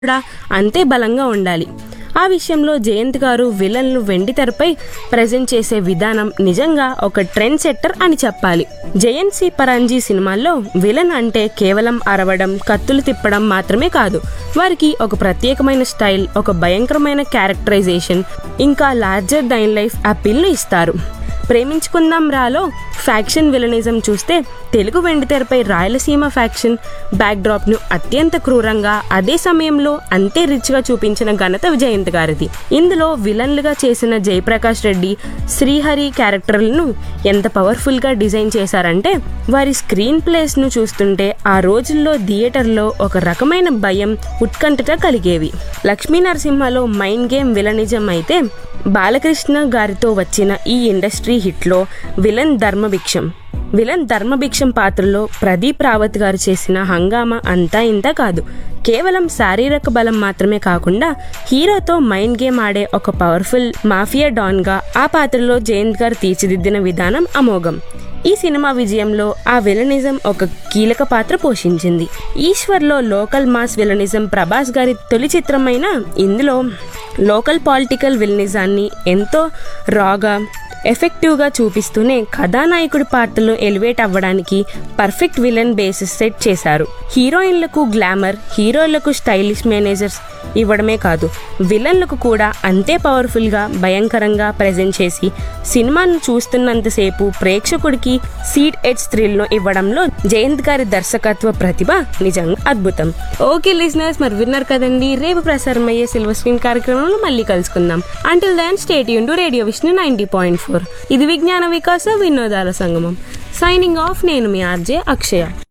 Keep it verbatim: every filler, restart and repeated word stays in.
కూడా అంతే బలంగా ఉండాలి. ఆ విషయంలో జయంత్ గారు విలన్లు వెండి తెరపై ప్రజెంట్ చేసే విధానం నిజంగా ఒక ట్రెండ్ సెట్టర్ అని చెప్పాలి. జయంత్ సి పరాంజీ సినిమాల్లో విలన్ అంటే కేవలం అరవడం, కత్తులు తిప్పడం మాత్రమే కాదు. వారికి ఒక ప్రత్యేకమైన స్టైల్, ఒక భయంకరమైన క్యారెక్టరైజేషన్, ఇంకా లార్జర్ దైన్ లైఫ్ అప్పీల్ను ఇస్తారు. ప్రేమించుకుందాం రాలో ఫ్యాక్షన్ విలనిజం చూస్తే తెలుగు వెండితెరపై రాయలసీమ ఫ్యాక్షన్ బ్యాక్డ్రాప్ ను అత్యంత క్రూరంగా, అదే సమయంలో అంతే రిచ్ గా చూపించిన ఘనత జయంత్ గారిది. ఇందులో విలన్లుగా చేసిన జయప్రకాష్ రెడ్డి, శ్రీహరి క్యారెక్టర్లను ఎంత పవర్ఫుల్ గా డిజైన్ చేశారంటే వారి స్క్రీన్ ప్లేస్ ను చూస్తుంటే ఆ రోజుల్లో థియేటర్లో ఒక రకమైన భయం, ఉత్కంఠత కలిగేవి. లక్ష్మీ నరసింహలో మైండ్ గేమ్ విలనిజం అయితే బాలకృష్ణ గారితో వచ్చిన ఈ industry హిట్లో villain Dharma Bhiksham villain Dharma Bhiksham పాత్రలో ప్రదీప్ రావత్ గారు చేసిన హంగామా అంతా ఇంత కాదు. కేవలం శారీరక బలం మాత్రమే కాకుండా హీరోతో మైండ్ గేమ్ ఆడే ఒక పవర్ఫుల్ మాఫియా డాన్ గా ఆ పాత్రలో జయంత్ గారు తీర్చిదిద్దిన విధానం అమోఘం. ఈ సినిమా విజయంలో ఆ విలనిజం ఒక కీలక పాత్ర పోషించింది. ఈశ్వర్లో లోకల్ మాస్ విలనిజం ప్రభాస్ గారి తొలి చిత్రమైన ఇందులో లోకల్ పొలిటికల్ విలనిజాన్ని ఎంతో రాగా, ఎఫెక్టివ్గా చూపిస్తూనే కథానాయకుడి పాత్రలో ఎలివేట్ అవ్వడానికి పర్ఫెక్ట్ విలన్ బేసిస్ సెట్ చేశారు. హీరోయిన్లకు గ్లామర్, హీరోలకు స్టైలిష్ మేనేజర్స్ ఇవ్వడమే కాదు, విలన్లకు కూడా అంతే పవర్ఫుల్గా, భయంకరంగా ప్రెజెంట్ చేసి సినిమాను చూస్తున్నంతసేపు ప్రేక్షకుడికి సీట్ ఎడ్జ్ థ్రిల్ను ఇవ్వడంలో జయంత్ గారి దర్శకత్వ ప్రతిభ నిజంగా అద్భుతం. ఓకే లిజనర్స్, మరి విన్నారు కదండి. రేపు ప్రసారం అయ్యే సిల్వర్ స్క్రీన్ కార్యక్రమంలో మళ్ళీ కలుసుకుందాం. Until then stay tune to radio Vishnu ninety point four. ఇది విజ్ఞాన వికాస వినోదాల సంగమం. Signing off. నేను మీ ఆర్జే అక్షయ.